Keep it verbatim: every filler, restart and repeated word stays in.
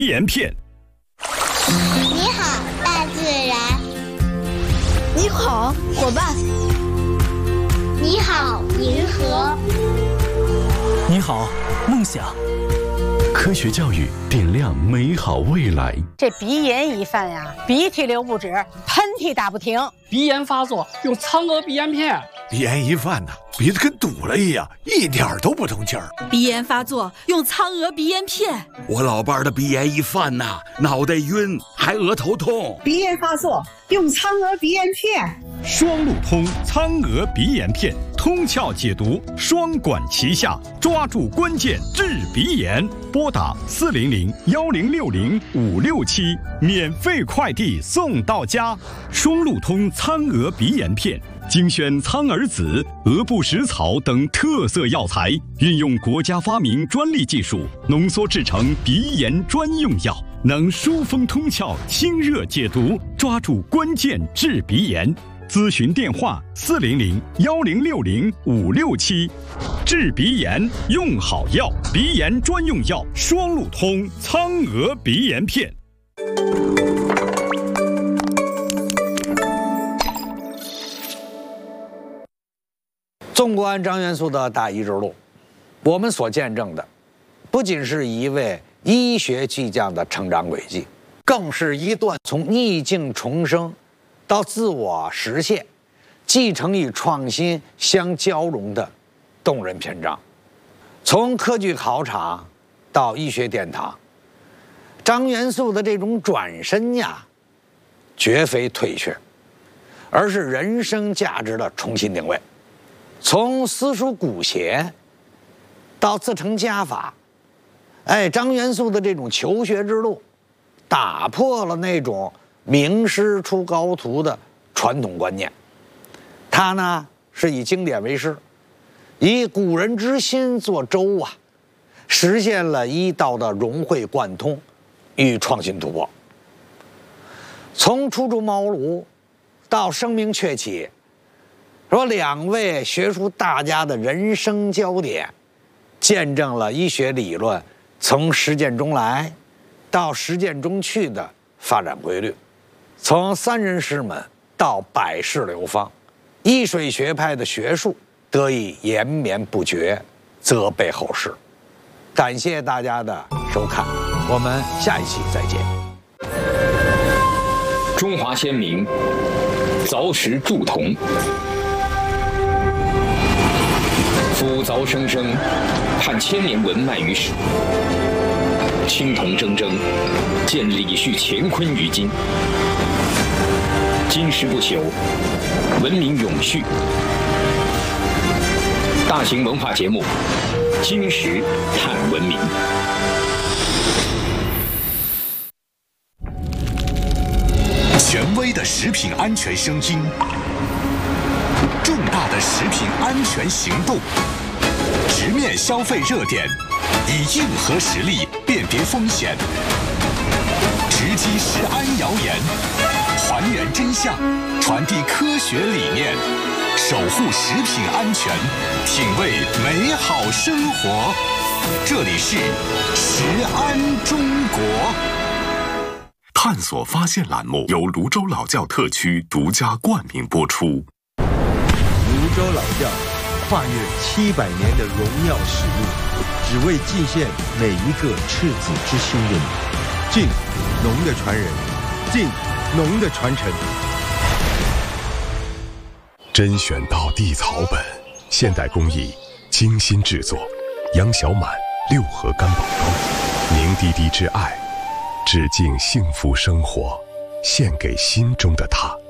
言片。 你好，大自然。 你好，伙伴。 你好，银河。 你好，梦想。 科学教育点亮美好未来。 这鼻炎一犯呀，鼻涕流不止，喷嚏打不停。 鼻炎发作用苍娥鼻炎片。 鼻炎一犯呢，鼻子跟堵了一样，一点都不通气儿。 鼻炎发作用苍娥鼻炎片。 我老伴儿的鼻炎一犯呐，脑袋晕，还额头痛。 鼻炎发作用苍娥鼻炎片。 双路通苍娥鼻炎片，通窍解毒，双管齐下，抓住关键治鼻炎。拨打四零零幺零六零五六七，免费快递送到家。双路通苍娥鼻炎片，精选苍耳子、鹅不食草等特色药材，运用国家发明专利技术，浓缩制成鼻炎专用药，能疏风通窍、清热解毒，抓住关键治鼻炎。咨询电话：四零零幺零六零五六七。治鼻炎用好药，鼻炎专用药双路通苍娥鼻炎片。 纵观张元素的大医之路，我们所见证的，不仅是一位医学巨匠的成长轨迹，更是一段从逆境重生到自我实现、继承与创新相交融的动人篇章。从科举考场到医学殿堂，张元素的这种转身呀，绝非退却，而是人生价值的重新定位。从私塾古贤到自成家法，哎，张元素的这种求学之路，打破了那种名师出高徒的传统观念。他呢是以经典为师，以古人之心做舟啊，实现了医道的融会贯通与创新突破。从初出茅庐到声名鹊起，说两位学术大家的人生焦点，见证了医学理论从实践中来到实践中去的发展规律，从三人师门到百世流芳，医水学派的学术得以延绵不绝，泽被后世。感谢大家的收看，我们下一期再见。 中华先民凿石铸铜，夫凿生生，盼千年文脉于史。青铜铮铮，见李旭乾坤于今。金石不朽，文明永续。大型文化节目《金石探文明》。 权威的食品安全声音，重大的食品安全行动，直面消费热点，以硬核实力辨别风险，直击食安谣言，还原真相，传递科学理念，守护食品安全，品味美好生活。这里是食安中国。探索发现栏目由泸州老窖特区独家冠名播出。 泸州老窖跨越七百年的荣耀使命，只为祭献每一个赤子之心的你。敬农的传人，敬农的传承。 甄选到地草本，现代工艺，精心制作。杨小满六合干宝汤，凝滴滴之爱，致敬幸福生活，献给心中的他。